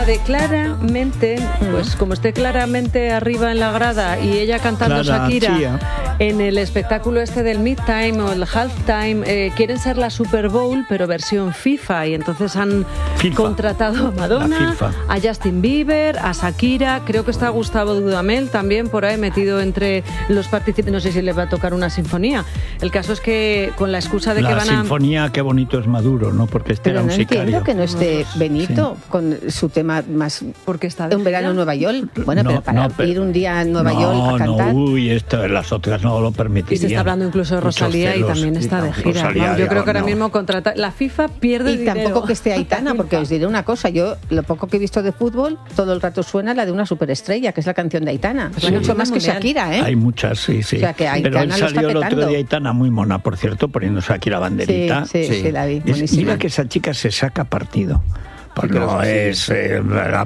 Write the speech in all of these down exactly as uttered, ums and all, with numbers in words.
De claramente, pues como esté claramente arriba en la grada y ella cantando Clara Shakira Chía. en el espectáculo este del Midtime o el Halftime, eh, quieren ser la Super Bowl pero versión FIFA, y entonces han FIFA. contratado a Madonna, a Justin Bieber, a Shakira, creo que está Gustavo Dudamel también por ahí metido entre los participantes, no sé si le va a tocar una sinfonía. El caso es que con la excusa de la que van a... La sinfonía, qué bonito es Maduro, ¿no? Porque este pero era un no sicario. entiendo que no esté Benito Sí. con su tema más porque está de un verano en Nueva York. Bueno, No, pero para no, pero- ir un día a Nueva no, York a cantar. No, uy, esto, las otras no lo permitirían. Y se está hablando incluso de Rosalía y también está de gira. Rosalía, ¿no? Yo creo que ahora no. mismo contrata... La FIFA pierde Y dinero. tampoco que esté Aitana, porque os diré una cosa, yo lo poco que he visto de fútbol, todo el rato suena la de una superestrella, que es la canción de Aitana. Es Sí. la Mucho canción más que mundial. Shakira, ¿eh? Hay muchas, sí, sí. O sea, que Pero Aitana él lo está salió el otro petando. día Aitana muy mona, por cierto, poniéndose aquí la banderita. Sí, sí, sí, la vi, Es- buenísima. mira que esa chica se saca partido. Porque Pero no sí. es, eh,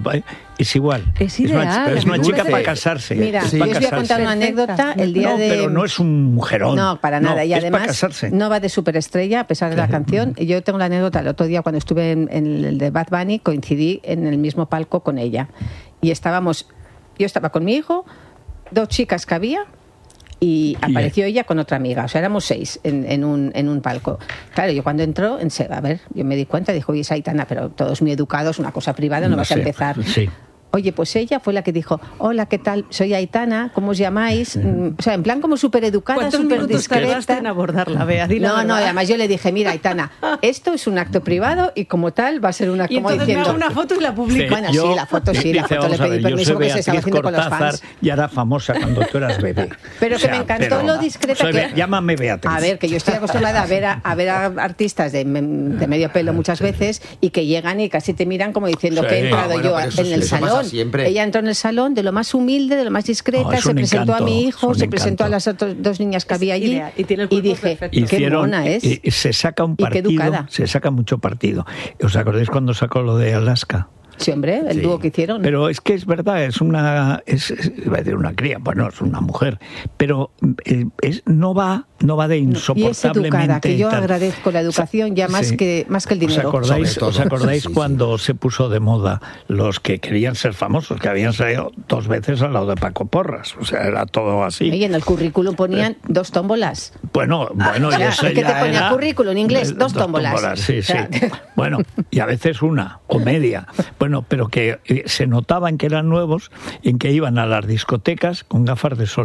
es igual. Es una, ideal, es una a mí me chica parece- para casarse. Mira, es yo para os voy a contar casarse. una anécdota. El día no, de... pero no es un mujerón. No, para nada. No, y es para además casarse. no va de superestrella, a pesar de la canción. Yo tengo la anécdota, el otro día cuando estuve en, en el de Bad Bunny, coincidí en el mismo palco con ella. Y estábamos, yo estaba con mi hijo, dos chicas que había, y apareció ella con otra amiga. O sea, éramos seis en, en, un, en un palco. Claro, yo cuando entró, en, a ver, yo me di cuenta, dijo, oye, es Aitana, pero todos muy educados, una cosa privada, no, No vas sé, a empezar. sí. Oye, pues ella fue la que dijo, hola, ¿qué tal? Soy Aitana, ¿cómo os llamáis? Mm, O sea, en plan como súper educada, ¿Cuántos súper minutos tardaste discreta. en abordarla, Bea? Di la No, no, verdad. además yo le dije, mira, Aitana, esto es un acto privado y como tal va a ser una Y como entonces me diciendo... hago una foto y la publico. Bueno, sí, la foto sí, la dice, foto le vamos a pedí ver, yo permiso soy porque se estaba Beatriz haciendo con los Cortázar, fans. ya era famosa cuando tú eras bebé. Pero O que sea, me encantó pero lo discreta soy que... Be- Llámame Beatriz. A ver, que yo estoy acostumbrada a ver a, a ver a artistas de, de medio pelo muchas veces y que llegan y casi te miran como diciendo Sí. que he entrado Ah, bueno, yo pero eso en sí, el eso pasa salón. siempre. Ella entró en el salón de lo más humilde, de lo más discreta, No, es se un presentó encanto, a mi es hijo, un se presentó a encanto. las otras dos niñas que Es había allí ideal, y tiene el y cuerpo dije, perfecto. qué Hicieron, mona es. y- y se saca un Y qué partido, educada. se saca mucho partido. ¿Os acordáis cuando sacó lo de Alaska? Sí, hombre, el Sí. dúo que hicieron. Pero es que es verdad, es una, es, es- iba a decir una cría, bueno, es una mujer, pero eh, es, no va, no va de y es insoportablemente. educada, que yo tal. agradezco la educación ya más Sí. que más que el dinero. ¿Os acordáis, Sobre todo. ¿os acordáis Sí, sí. cuando se puso de moda los que querían ser famosos, que habían salido dos veces al lado de Paco Porras? O sea, era todo así. Y en el currículum ponían dos tómbolas. Bueno, bueno, O sea, y eso ¿qué te ya ponía era- currículum en inglés? Eh, Dos tómbolas. Sí, O sea, sí. Bueno, y a veces una o media. Bueno, pero que eh, se notaban que eran nuevos, en que iban a las discotecas con gafas de sol.